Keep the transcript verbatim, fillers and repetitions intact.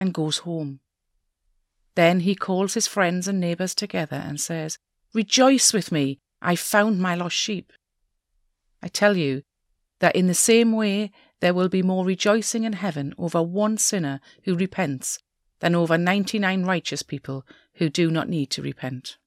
and goes home. Then he calls his friends and neighbours together and says, "Rejoice with me, I found my lost sheep." I tell you that in the same way there will be more rejoicing in heaven over one sinner who repents than over ninety-nine righteous people who do not need to repent.